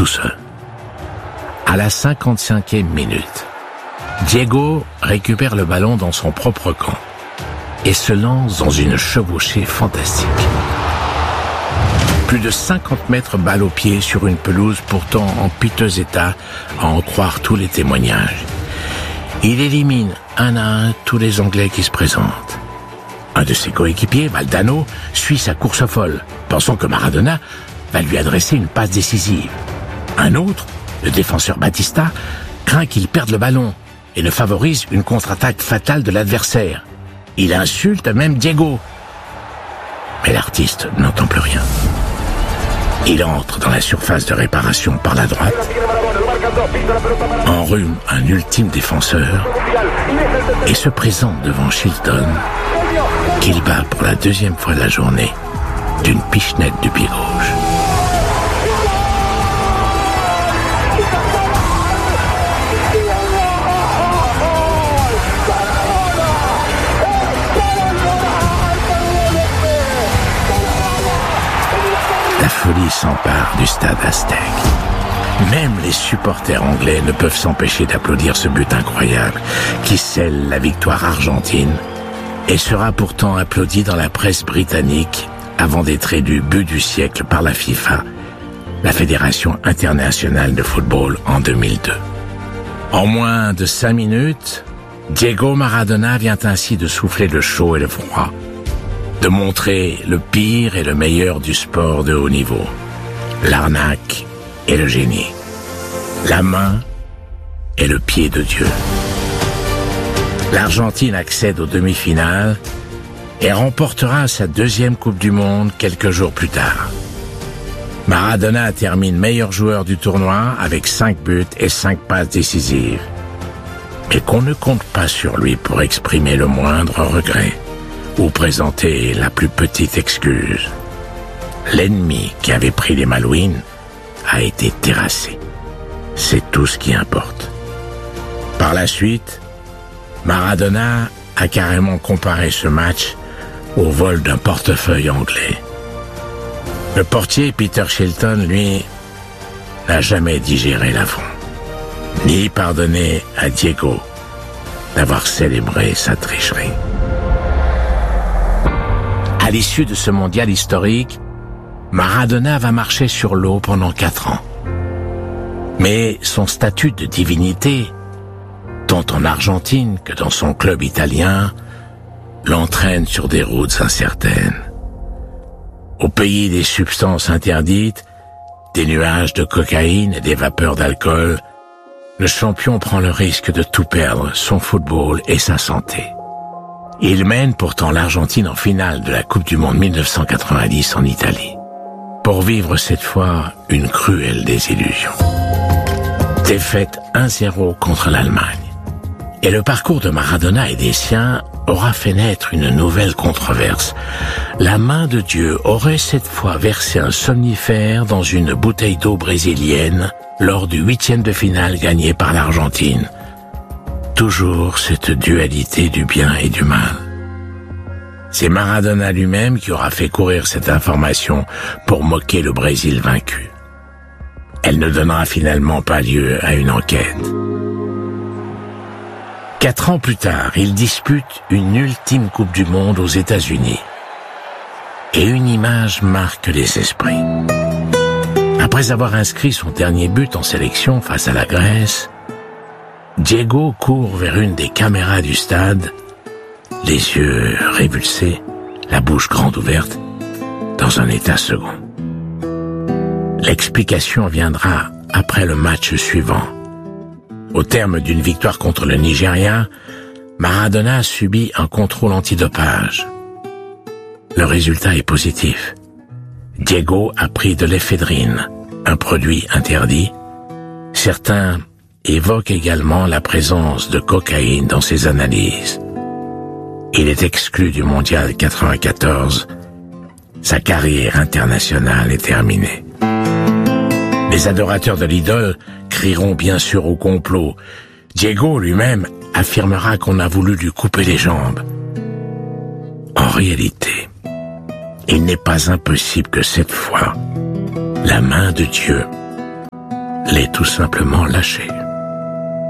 tout seul. À la 55e minute, Diego récupère le ballon dans son propre camp et se lance dans une chevauchée fantastique. Plus de 50 mètres balle au pied sur une pelouse pourtant en piteux état, à en croire tous les témoignages. Il élimine un à un tous les Anglais qui se présentent. Un de ses coéquipiers, Valdano, suit sa course folle, pensant que Maradona va lui adresser une passe décisive. Un autre, le défenseur Batista, craint qu'il perde le ballon et ne favorise une contre-attaque fatale de l'adversaire. Il insulte même Diego. Mais l'artiste n'entend plus rien. Il entre dans la surface de réparation par la droite, enrhume un ultime défenseur et se présente devant Shilton, qu'il bat pour la deuxième fois de la journée d'une pichenette du pied gauche. La folie s'empare du stade aztèque. Même les supporters anglais ne peuvent s'empêcher d'applaudir ce but incroyable qui scelle la victoire argentine et sera pourtant applaudi dans la presse britannique avant d'être élu but du siècle par la FIFA, la Fédération internationale de football, en 2002. En moins de 5 minutes, Diego Maradona vient ainsi de souffler le chaud et le froid, de montrer le pire et le meilleur du sport de haut niveau, l'arnaque et le génie, la main et le pied de Dieu. L'Argentine accède aux demi-finales et remportera sa deuxième Coupe du Monde quelques jours plus tard. Maradona termine meilleur joueur du tournoi avec 5 buts et 5 passes décisives. Mais qu'on ne compte pas sur lui pour exprimer le moindre regret ou présenter la plus petite excuse. L'ennemi qui avait pris les Malouines a été terrassé. C'est tout ce qui importe. Par la suite, Maradona a carrément comparé ce match au vol d'un portefeuille anglais. Le portier Peter Shilton, lui, n'a jamais digéré l'affront, ni pardonné à Diego d'avoir célébré sa tricherie. À l'issue de ce mondial historique, Maradona va marcher sur l'eau pendant 4 ans. Mais son statut de divinité, tant en Argentine que dans son club italien, l'entraîne sur des routes incertaines. Au pays des substances interdites, des nuages de cocaïne et des vapeurs d'alcool, le champion prend le risque de tout perdre, son football et sa santé. Il mène pourtant l'Argentine en finale de la Coupe du Monde 1990 en Italie, pour vivre cette fois une cruelle désillusion. Défaite 1-0 contre l'Allemagne. Et le parcours de Maradona et des siens aura fait naître une nouvelle controverse. La main de Dieu aurait cette fois versé un somnifère dans une bouteille d'eau brésilienne lors du 8e de finale gagné par l'Argentine. Toujours cette dualité du bien et du mal. C'est Maradona lui-même qui aura fait courir cette information pour moquer le Brésil vaincu. Elle ne donnera finalement pas lieu à une enquête. 4 ans plus tard, il dispute une ultime Coupe du Monde aux États-Unis. Et une image marque les esprits. Après avoir inscrit son dernier but en sélection face à la Grèce, Diego court vers une des caméras du stade, les yeux révulsés, la bouche grande ouverte, dans un état second. L'explication viendra après le match suivant. Au terme d'une victoire contre le Nigeria, Maradona a subi un contrôle antidopage. Le résultat est positif. Diego a pris de l'éphédrine, un produit interdit. Certains évoquent également la présence de cocaïne dans ses analyses. Il est exclu du mondial 94. Sa carrière internationale est terminée. Les adorateurs de l'idole crieront bien sûr au complot. Diego lui-même affirmera qu'on a voulu lui couper les jambes. En réalité, il n'est pas impossible que cette fois, la main de Dieu est tout simplement lâché.